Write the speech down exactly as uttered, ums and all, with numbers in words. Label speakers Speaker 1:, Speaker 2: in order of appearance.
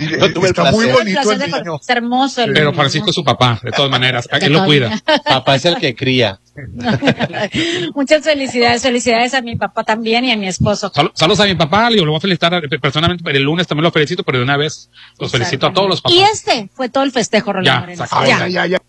Speaker 1: no tuve el
Speaker 2: Está muy
Speaker 1: placer.
Speaker 2: bonito el
Speaker 3: de
Speaker 2: niño.
Speaker 3: Es hermoso el
Speaker 4: Pero
Speaker 3: niño.
Speaker 4: Francisco es su papá, de todas maneras.
Speaker 3: De
Speaker 4: Él lo
Speaker 3: todas
Speaker 4: cuida.
Speaker 3: maneras.
Speaker 1: Papá es el que cría.
Speaker 3: Muchas felicidades, felicidades a mi papá también y a mi esposo.
Speaker 4: Sal- Saludos a mi papá, le lo voy a felicitar eh, personalmente, pero el lunes también lo felicito, pero de una vez los felicito a todos los papás.
Speaker 3: Y este fue todo el festejo, Rolando
Speaker 4: Ya,
Speaker 3: Moreno.
Speaker 4: se acabó.
Speaker 3: Ya.
Speaker 2: Ay, ay, ay.